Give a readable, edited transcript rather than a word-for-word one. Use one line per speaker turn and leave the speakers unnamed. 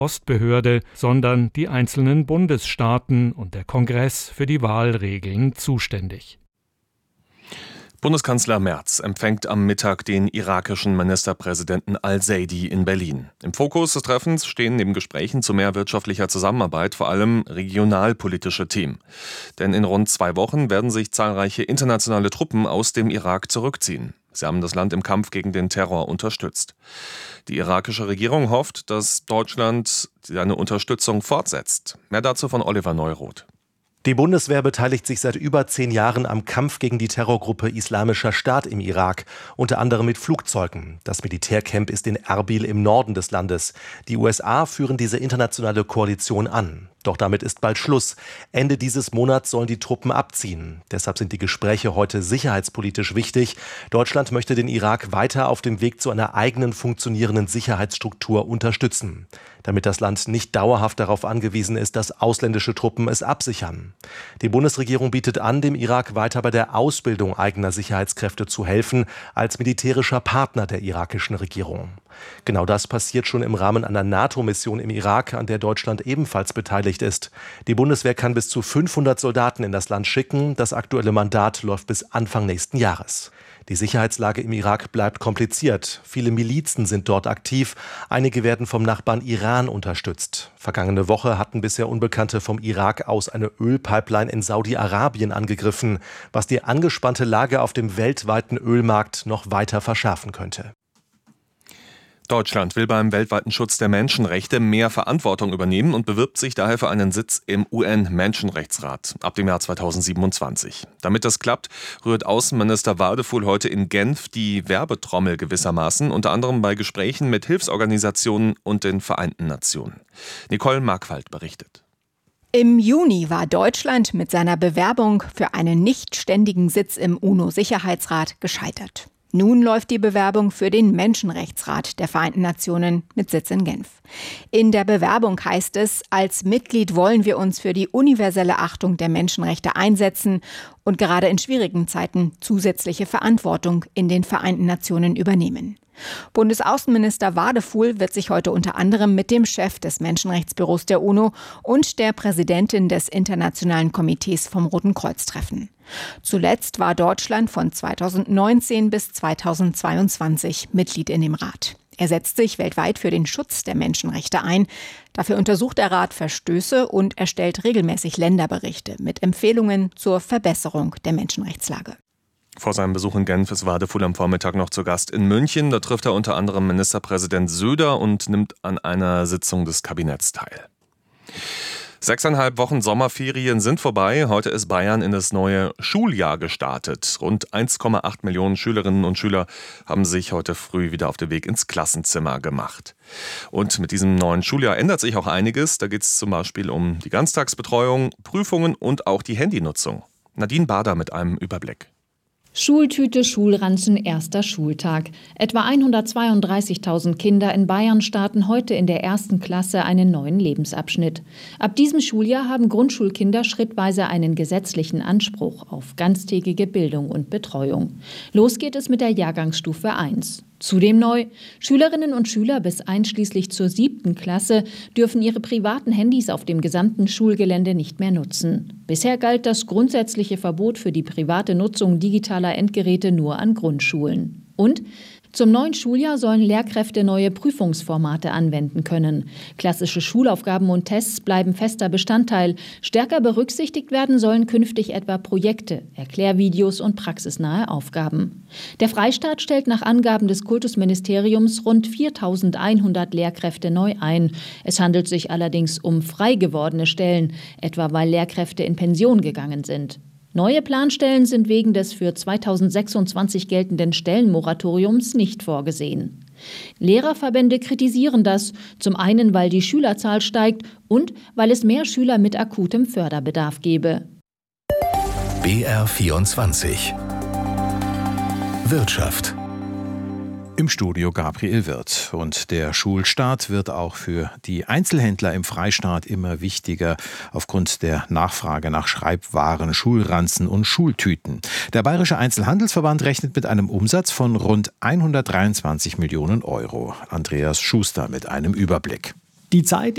Ostbehörde, sondern die einzelnen Bundesstaaten und der Kongress für die Wahlregeln zuständig.
Bundeskanzler Merz empfängt am Mittag den irakischen Ministerpräsidenten al-Saidi in Berlin. Im Fokus des Treffens stehen neben Gesprächen zu mehr wirtschaftlicher Zusammenarbeit vor allem regionalpolitische Themen. Denn in rund 2 Wochen werden sich zahlreiche internationale Truppen aus dem Irak zurückziehen. Sie haben das Land im Kampf gegen den Terror unterstützt. Die irakische Regierung hofft, dass Deutschland seine Unterstützung fortsetzt. Mehr dazu von Oliver Neuroth.
Die Bundeswehr beteiligt sich seit über 10 Jahren am Kampf gegen die Terrorgruppe Islamischer Staat im Irak, unter anderem mit Flugzeugen. Das Militärcamp ist in Erbil im Norden des Landes. Die USA führen diese internationale Koalition an. Doch damit ist bald Schluss. Ende dieses Monats sollen die Truppen abziehen. Deshalb sind die Gespräche heute sicherheitspolitisch wichtig. Deutschland möchte den Irak weiter auf dem Weg zu einer eigenen funktionierenden Sicherheitsstruktur unterstützen, damit das Land nicht dauerhaft darauf angewiesen ist, dass ausländische Truppen es absichern. Die Bundesregierung bietet an, dem Irak weiter bei der Ausbildung eigener Sicherheitskräfte zu helfen, als militärischer Partner der irakischen Regierung. Genau das passiert schon im Rahmen einer NATO-Mission im Irak, an der Deutschland ebenfalls beteiligt ist. Die Bundeswehr kann bis zu 500 Soldaten in das Land schicken. Das aktuelle Mandat läuft bis Anfang nächsten Jahres. Die Sicherheitslage im Irak bleibt kompliziert. Viele Milizen sind dort aktiv. Einige werden vom Nachbarn Iran unterstützt. Vergangene Woche hatten bisher Unbekannte vom Irak aus eine Ölpipeline in Saudi-Arabien angegriffen, was die angespannte Lage auf dem weltweiten Ölmarkt noch weiter verschärfen könnte.
Deutschland will beim weltweiten Schutz der Menschenrechte mehr Verantwortung übernehmen und bewirbt sich daher für einen Sitz im UN-Menschenrechtsrat ab dem Jahr 2027. Damit das klappt, rührt Außenminister Wadefuhl heute in Genf die Werbetrommel gewissermaßen, unter anderem bei Gesprächen mit Hilfsorganisationen und den Vereinten Nationen. Nicole Markwald berichtet.
Im Juni war Deutschland mit seiner Bewerbung für einen nichtständigen Sitz im UNO-Sicherheitsrat gescheitert. Nun läuft die Bewerbung für den Menschenrechtsrat der Vereinten Nationen mit Sitz in Genf. In der Bewerbung heißt es, als Mitglied wollen wir uns für die universelle Achtung der Menschenrechte einsetzen und gerade in schwierigen Zeiten zusätzliche Verantwortung in den Vereinten Nationen übernehmen. Bundesaußenminister Wadefuhl wird sich heute unter anderem mit dem Chef des Menschenrechtsbüros der UNO und der Präsidentin des Internationalen Komitees vom Roten Kreuz treffen. Zuletzt war Deutschland von 2019 bis 2022 Mitglied in dem Rat. Er setzt sich weltweit für den Schutz der Menschenrechte ein. Dafür untersucht der Rat Verstöße und erstellt regelmäßig Länderberichte mit Empfehlungen zur Verbesserung der Menschenrechtslage.
Vor seinem Besuch in Genf ist Wadefuhl am Vormittag noch zu Gast in München. Da trifft er unter anderem Ministerpräsident Söder und nimmt an einer Sitzung des Kabinetts teil. 6,5 Wochen Sommerferien sind vorbei. Heute ist Bayern in das neue Schuljahr gestartet. Rund 1,8 Millionen Schülerinnen und Schüler haben sich heute früh wieder auf den Weg ins Klassenzimmer gemacht. Und mit diesem neuen Schuljahr ändert sich auch einiges. Da geht es zum Beispiel um die Ganztagsbetreuung, Prüfungen und auch die Handynutzung. Nadine Bader mit einem Überblick.
Schultüte, Schulranzen, erster Schultag. Etwa 132.000 Kinder in Bayern starten heute in der 1. Klasse einen neuen Lebensabschnitt. Ab diesem Schuljahr haben Grundschulkinder schrittweise einen gesetzlichen Anspruch auf ganztägige Bildung und Betreuung. Los geht es mit der Jahrgangsstufe 1. Zudem neu: Schülerinnen und Schüler bis einschließlich zur 7. Klasse dürfen ihre privaten Handys auf dem gesamten Schulgelände nicht mehr nutzen. Bisher galt das grundsätzliche Verbot für die private Nutzung digitaler Endgeräte nur an Grundschulen. Und zum neuen Schuljahr sollen Lehrkräfte neue Prüfungsformate anwenden können. Klassische Schulaufgaben und Tests bleiben fester Bestandteil. Stärker berücksichtigt werden sollen künftig etwa Projekte, Erklärvideos und praxisnahe Aufgaben. Der Freistaat stellt nach Angaben des Kultusministeriums rund 4.100 Lehrkräfte neu ein. Es handelt sich allerdings um frei gewordene Stellen, etwa weil Lehrkräfte in Pension gegangen sind. Neue Planstellen sind wegen des für 2026 geltenden Stellenmoratoriums nicht vorgesehen. Lehrerverbände kritisieren das, zum einen, weil die Schülerzahl steigt und weil es mehr Schüler mit akutem Förderbedarf gebe.
BR24 Wirtschaft.
Im Studio Gabriel Wirth. Und der Schulstart wird auch für die Einzelhändler im Freistaat immer wichtiger aufgrund der Nachfrage nach Schreibwaren, Schulranzen und Schultüten. Der Bayerische Einzelhandelsverband rechnet mit einem Umsatz von rund 123 Millionen Euro. Andreas Schuster mit einem Überblick.
Die Zeit